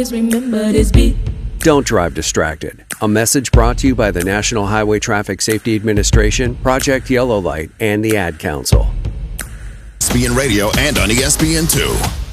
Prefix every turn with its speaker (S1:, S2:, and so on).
S1: remember this beat.
S2: Don't drive distracted. A message brought to you by the National Highway Traffic Safety Administration, Project Yellow Light, and the Ad Council.
S3: ESPN Radio and on ESPN2.